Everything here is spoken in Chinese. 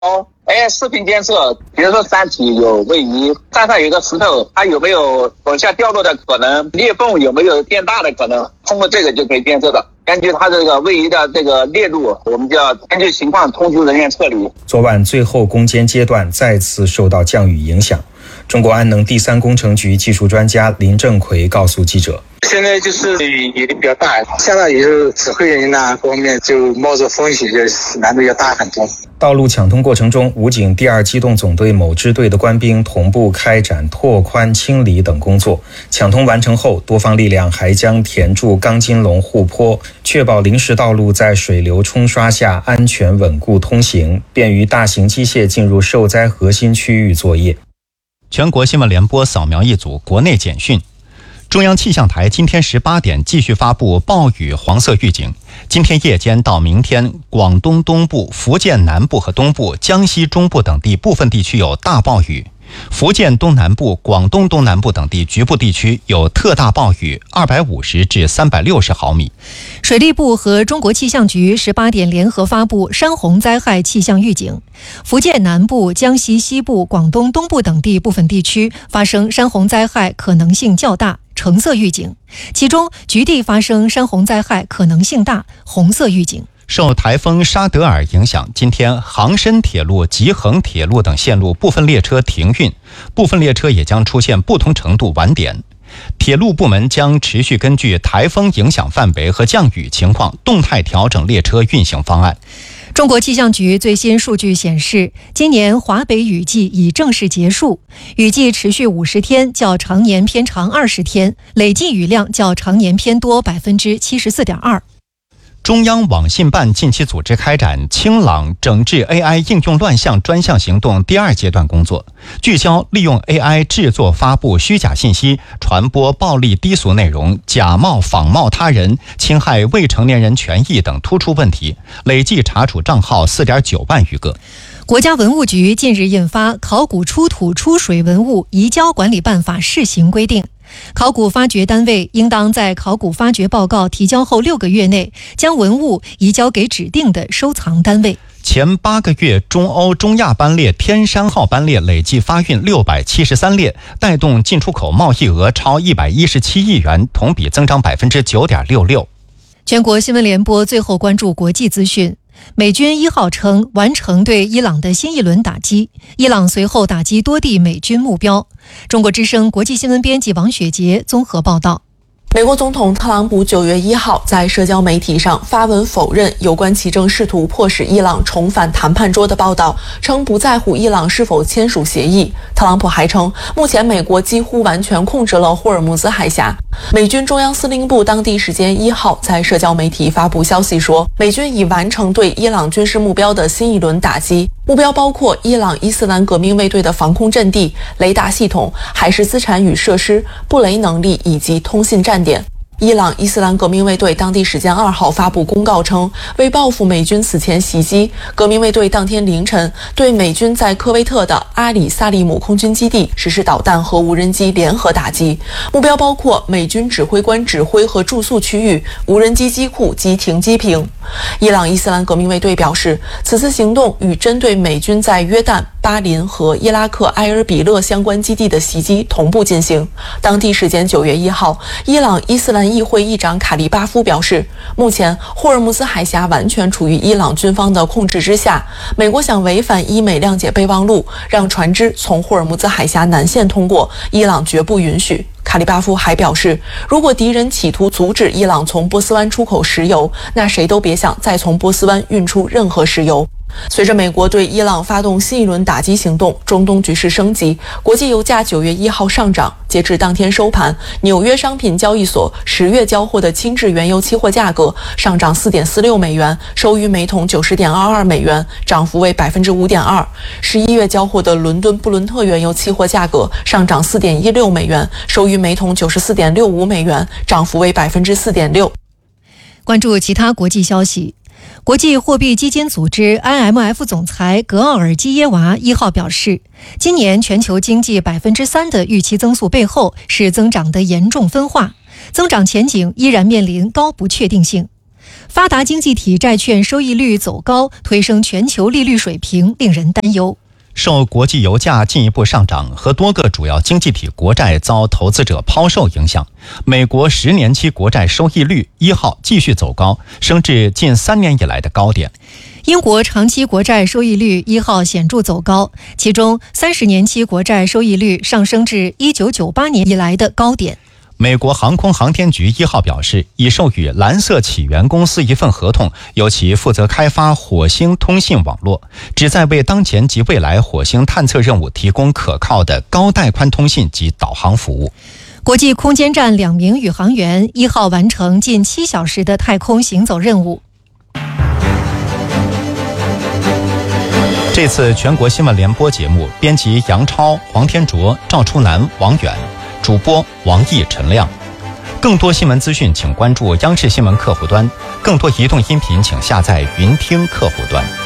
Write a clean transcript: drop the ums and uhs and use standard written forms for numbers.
视频监测，比如说山体有位移，山上有个石头，它有没有往下掉落的可能，裂缝有没有变大的可能，通过这个就可以监测的。根据它这个位移的这个链路，我们就要根据情况通知人员撤离。 昨晚最后攻坚阶段再次受到降雨影响，中国安能第三工程局技术专家林正奎告诉记者， 现在就是雨比较大，下大雨后指挥人员方面就冒着风险，就难度要大很多。 道路抢通过程中，武警第2机动总队某支队的官兵同步开展拓宽清理等工作。抢通完成后，多方力量还将填筑钢筋龙护坡，确保临时道路在水流冲刷下安全稳固通行，便于大型机械进入受灾核心区域作业。 全国新闻联播扫描一组国内简讯。中央气象台今天18点继续发布暴雨黄色预警。今天夜间到明天，广东东部、福建南部和东部、江西中部等地部分地区有大暴雨，福建东南部、广东东南部等地局部地区有特大暴雨250至360毫米。 水利部和中国气象局18点联合发布山洪灾害气象预警，福建南部、江西西部、广东东部等地部分地区发生山洪灾害可能性较大，橙色预警，其中局地发生山洪灾害可能性大，红色预警。 受台风沙德尔影响，今天杭深铁路、吉恒铁路等线路部分列车停运，部分列车也将出现不同程度晚点。铁路部门将持续根据台风影响范围和降雨情况，动态调整列车运行方案。 中国气象局最新数据显示，今年华北雨季已正式结束，雨季持续50天，较常年偏长20天，累计雨量较常年偏多74.2%。 中央网信办近期组织开展清朗整治 AI 应用乱象专项行动第2阶段工作，聚焦利用 AI 制作发布虚假信息、传播暴力低俗内容、假冒仿冒他人、侵害未成年人权益等突出问题，累计查处账号4.9万余个。 国家文物局近日印发《考古出土出水文物移交管理办法试行规定》，考古发掘单位应当在考古发掘报告提交后6个月内，将文物移交给指定的收藏单位。 前8个月，中欧中亚班列天山号班列累计发运673列，带动进出口贸易额超117亿元，同比增长9.66%。 全国新闻联播最后关注国际资讯。美军1号称完成对伊朗的新一轮打击，伊朗随后打击多地美军目标。中国之声国际新闻编辑王雪杰综合报道。 美国总统特朗普9月1号在社交媒体上发文否认有关其正试图迫使伊朗重返谈判桌的报道，称不在乎伊朗是否签署协议。特朗普还称，目前美国几乎完全控制了霍尔木兹海峡。美军中央司令部当地时间1号在社交媒体发布消息说，美军已完成对伊朗军事目标的新一轮打击，目标包括伊朗伊斯兰革命卫队的防空阵地、雷达系统、海事资产与设施、布雷能力以及通信站点。伊朗伊斯兰革命卫队当地时间2号发布公告称，为报复美军此前袭击，革命卫队当天凌晨对美军在科威特的阿里萨利姆空军基地实施导弹和无人机联合打击，目标包括美军指挥官指挥和住宿区域、无人机机库及停机坪。伊朗伊斯兰革命卫队表示，此次行动与针对美军在约旦、巴林和伊拉克埃尔比勒相关基地的袭击同步进行。当地时间9月1号，伊朗伊斯兰议会议长卡利巴夫表示，目前霍尔木兹海峡完全处于伊朗军方的控制之下，美国想违反伊美谅解备忘录，让船只从霍尔木兹海峡南线通过，伊朗绝不允许。卡利巴夫还表示，如果敌人企图阻止伊朗从波斯湾出口石油，那谁都别想再从波斯湾运出任何石油。随着美国对伊朗发动新一轮打击行动，中东局势升级，国际油价9月1号上涨。截至当天收盘，纽约商品交易所10月交货的轻质原油期货价格上涨4.46美元，收于每桶90.22美元，涨幅为5.2%。11月交货的伦敦布伦特原油期货价格上涨4.16美元，收于每桶94.65美元，涨幅为4.6%。 关注其他国际消息。国际货币基金组织 IMF 总裁格奥尔基耶娃1号表示，今年全球经济3%的预期增速背后是增长的严重分化，增长前景依然面临高不确定性。 发达经济体债券收益率走高，推升全球利率水平，令人担忧。 受国际油价进一步上涨和多个主要经济体国债遭投资者抛售影响，美国10年期国债收益率1号继续走高，升至近3年以来的高点。 英国长期国债收益率1号显著走高，其中30年期国债收益率上升至1998年以来的高点。 美国航空航天局1号表示，已授予蓝色起源公司一份合同，由其负责开发火星通信网络，旨在为当前及未来火星探测任务提供可靠的高带宽通信及导航服务。 国际空间站2名宇航员1号完成近7小时的太空行走任务。 这次全国新闻联播节目编辑杨超、黄天卓、赵初南、王远，主播王毅、陈亮。更多新闻资讯请关注央视新闻客户端，更多移动音频请下载云听客户端。